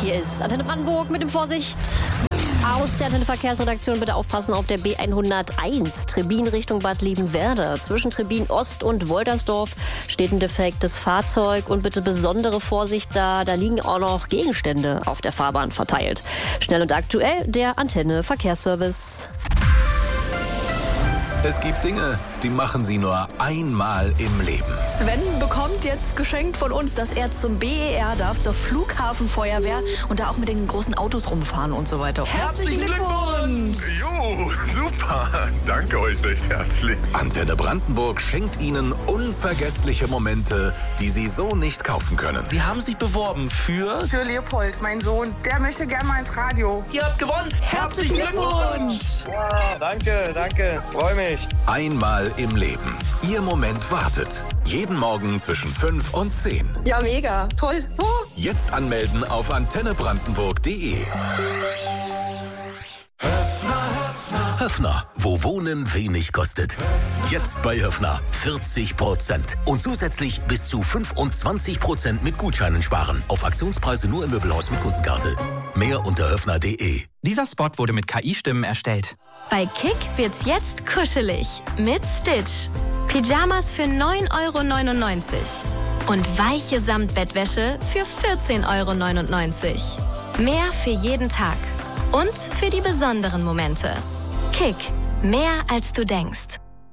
Hier ist Antenne Brandenburg mit dem Vorsicht. Aus der Antenne Verkehrsredaktion bitte aufpassen auf der B101 Trebin Richtung Bad Liebenwerda. Zwischen Trebin Ost und Woltersdorf steht ein defektes Fahrzeug und bitte besondere Vorsicht da liegen auch noch Gegenstände auf der Fahrbahn verteilt. Schnell und aktuell der Antenne Verkehrsservice. Es gibt Dinge, die machen Sie nur einmal im Leben. Sven bekommt jetzt geschenkt von uns, dass er zum BER darf, zur Flughafenfeuerwehr und da auch mit den großen Autos rumfahren und so weiter. Herzlichen Glückwunsch! Jo, super. Danke euch recht herzlich. Antenne Brandenburg schenkt Ihnen unvergessliche Momente, die Sie so nicht kaufen können. Sie haben sich beworben für Leopold, mein Sohn. Der möchte gerne mal ins Radio. Ihr habt gewonnen. Herzlichen Glückwunsch! Ja, danke. Freue mich. Einmal im Leben. Ihr Moment wartet. Jeden Morgen zwischen 5 und 10. Ja, mega. Toll. Oh. Jetzt anmelden auf antennebrandenburg.de. Höffner, wo Wohnen wenig kostet. Jetzt bei Höffner 40%. Und zusätzlich bis zu 25% mit Gutscheinen sparen. Auf Aktionspreise nur im Möbelhaus mit Kundenkarte. Mehr unter höffner.de. Dieser Spot wurde mit KI-Stimmen erstellt. Bei Kick wird's jetzt kuschelig mit Stitch. Pyjamas für 9,99 € und weiche Samtbettwäsche für 14,99 €. Mehr für jeden Tag und für die besonderen Momente. Kick, mehr als du denkst.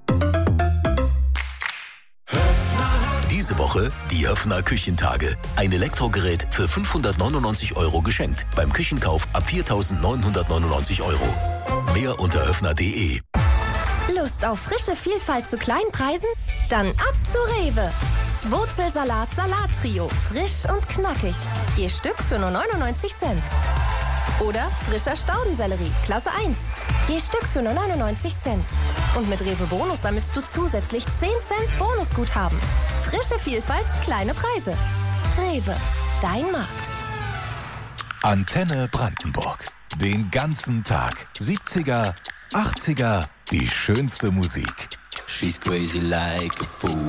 Diese Woche die Höffner Küchentage. Ein Elektrogerät für 599 € geschenkt. Beim Küchenkauf ab 4.999 €. Mehr unter höffner.de. Lust auf frische Vielfalt zu kleinen Preisen? Dann ab zu Rewe. Wurzelsalat Salattrio. Frisch und knackig. Je Stück für nur 99 Cent. Oder frischer Staudensellerie. Klasse 1. Je Stück für nur 99 Cent. Und mit Rewe Bonus sammelst du zusätzlich 10 Cent Bonusguthaben. Frische Vielfalt, kleine Preise. Rewe. Dein Markt. Antenne Brandenburg. Den ganzen Tag. 70er, 80er, die schönste Musik. She's crazy like a fool.